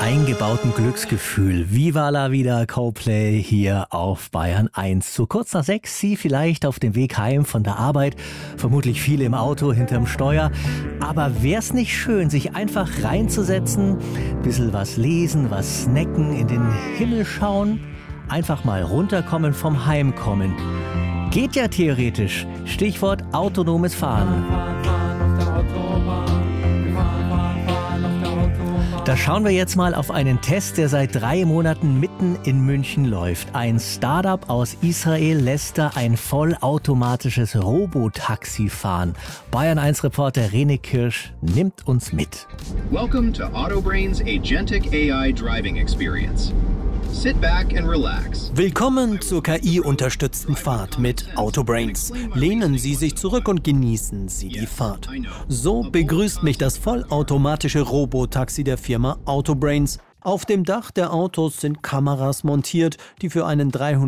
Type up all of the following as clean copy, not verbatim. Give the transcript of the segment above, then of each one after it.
eingebauten Glücksgefühl. Viva la vida, Coldplay hier auf Bayern 1. So kurz nach 6, Sie vielleicht auf dem Weg heim von der Arbeit, vermutlich viele im Auto hinterm Steuer. Aber wär's nicht schön, sich einfach reinzusetzen, ein bisschen was lesen, was snacken, in den Himmel schauen, einfach mal runterkommen vom Heimkommen. Geht ja theoretisch. Stichwort autonomes Fahren. Da schauen wir jetzt mal auf einen Test, der seit 3 Monaten mitten in München läuft. Ein Startup aus Israel lässt da ein vollautomatisches Robotaxi fahren. Bayern1-Reporter René Kirsch nimmt uns mit. Welcome to Autobrains Agentic AI Driving Experience. Sit back and relax. Willkommen zur KI-unterstützten Fahrt mit Autobrains. Lehnen Sie sich zurück und genießen Sie die Fahrt. So begrüßt mich das vollautomatische Robotaxi der Firma Autobrains. Auf dem Dach der Autos sind Kameras montiert, die für einen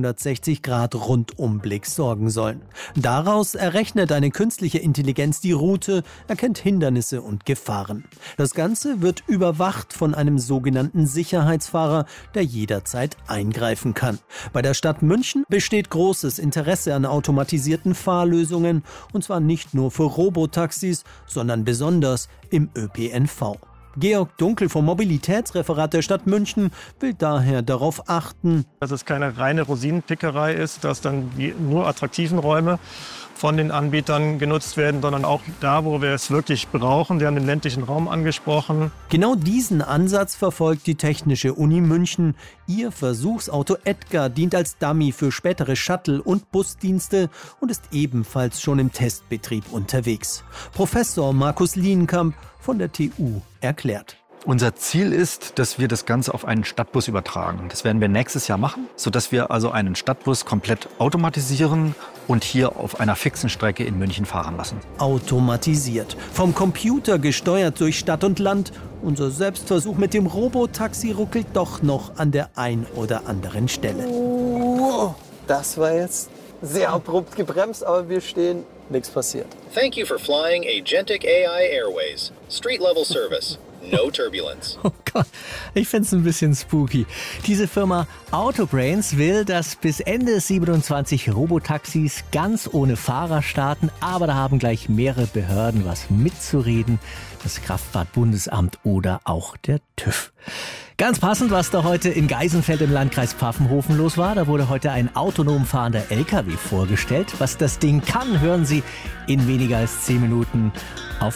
360-Grad-Rundumblick sorgen sollen. Daraus errechnet eine künstliche Intelligenz die Route, erkennt Hindernisse und Gefahren. Das Ganze wird überwacht von einem sogenannten Sicherheitsfahrer, der jederzeit eingreifen kann. Bei der Stadt München besteht großes Interesse an automatisierten Fahrlösungen, und zwar nicht nur für Robotaxis, sondern besonders im ÖPNV. Georg Dunkel vom Mobilitätsreferat der Stadt München will daher darauf achten, dass es keine reine Rosinenpickerei ist, dass dann die nur attraktiven Räume von den Anbietern genutzt werden, sondern auch da, wo wir es wirklich brauchen. Wir haben den ländlichen Raum angesprochen. Genau diesen Ansatz verfolgt die Technische Uni München. Ihr Versuchsauto Edgar dient als Dummy für spätere Shuttle- und Busdienste und ist ebenfalls schon im Testbetrieb unterwegs. Professor Markus Lienkamp von der TU erklärt. Unser Ziel ist, dass wir das Ganze auf einen Stadtbus übertragen. Das werden wir nächstes Jahr machen, sodass wir also einen Stadtbus komplett automatisieren und hier auf einer fixen Strecke in München fahren lassen. Automatisiert, vom Computer gesteuert durch Stadt und Land. Unser Selbstversuch mit dem Robotaxi ruckelt doch noch an der ein oder anderen Stelle. Oh, das war jetzt sehr abrupt gebremst, aber wir stehen, nichts passiert. Thank you for flying Agentic AI Airways. Street level service. No turbulence. Oh Gott, ich find's ein bisschen spooky. Diese Firma Autobrains will, dass bis Ende 27 Robotaxis ganz ohne Fahrer starten, aber da haben gleich mehrere Behörden was mitzureden. Das Kraftfahrtbundesamt oder auch der TÜV. Ganz passend, was da heute in Geisenfeld im Landkreis Pfaffenhofen los war. Da wurde heute ein autonom fahrender LKW vorgestellt. Was das Ding kann, hören Sie in weniger als 10 Minuten